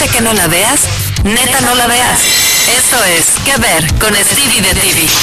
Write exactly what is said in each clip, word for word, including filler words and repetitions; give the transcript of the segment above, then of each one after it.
dice que no la veas? Neta, no la veas. Esto es ¿Qué ver? Con Stevie de T V.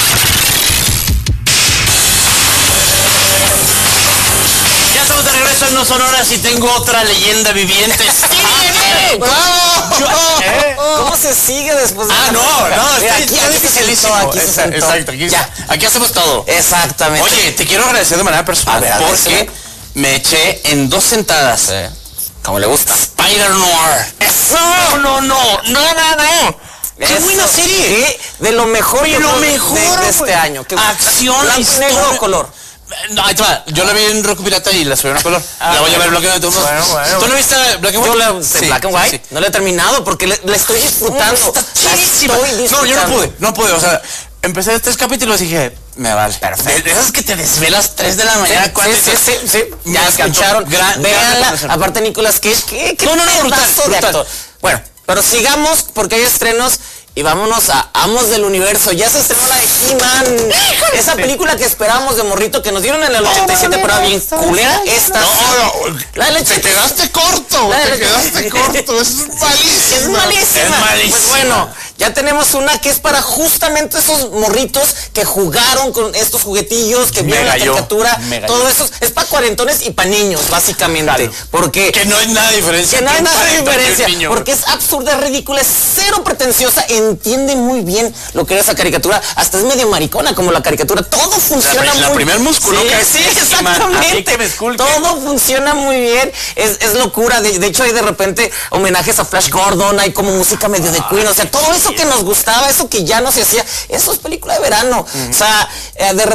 Ya estamos de regreso en No Son Horas y tengo otra leyenda viviente. ¡Stevie! ¡Bravo! ¿Eh? ¿Cómo se sigue después de Ah, la no, película? no, Mira, está, está aquí dificilísimo. se sentó, aquí se Exacto, sentó. exacto, aquí, Ya. aquí hacemos todo. Exactamente. Oye, te quiero agradecer de manera personal A ver, porque agradeceme. me eché en dos sentadas. Sí. Como le gusta. Spider Noir. ¡Eso! No, no, no, no, no, no. ¡Qué Eso, buena serie! ¿qué? De lo mejor, De yo lo creo, mejor, de, de este güey. año. ¿Qué- Acción, ¿Blanco y historia. negro o color? No, ahí te va. Yo la vi en Roku Pirata y la subieron a color. Ah, la voy a ver bueno. Black and White. ¿Tú, Bueno, bueno, ¿Tú no viste Black and White? Yo la de Sí, Black and sí, White sí. no la he terminado porque le, la estoy disfrutando. Está La chidísima. estoy No, yo no disfrutando. pude, no pude. O sea, empecé tres capítulos y dije, me vale. Perfecto. De, de esas que te desvelas tres de la mañana. Sí, cuatro, sí, sí, sí, sí. Ya Me escucharon. encantó. Gran- gran Véanla. recomendación. Aparte, Nicolas Cage, ¿qué, qué No, no, no, brutal, pedazo de brutal. actor. Bueno, pero sigamos porque hay estrenos y vámonos a Amos del Universo. Ya se estrenó la de He-Man. Esa película que esperábamos de morrito que nos dieron en el ochenta y siete, pero era bien culera. Esta. No, no, La de leche. te quedaste corto, La de te leche. quedaste corto, es malísimo. Es malísima. Es malísima. Pues bueno, ya tenemos una que es para justamente esos morritos que jugaron con estos juguetillos, que vieron la gallo, caricatura, me gallo. todo eso. Es para cuarentones y para niños, básicamente. Claro. Porque Que no hay nada de diferencia. que no hay entre un nada de cuarentón y un diferencia, niño, porque es absurda, es ridícula, es cero pretenciosa, entiende muy bien lo que era esa caricatura, hasta es medio maricona como la caricatura, todo funciona La- la muy primer músculo sí, que sí, es He-Man, así exactamente, que me esculque. todo funciona muy bien, es, es locura, de, de hecho hay de repente homenajes a Flash Gordon, hay como música medio de Queen, o sea, todo eso que nos gustaba, eso que ya no se hacía, eso es película de verano, o sea, eh, de repente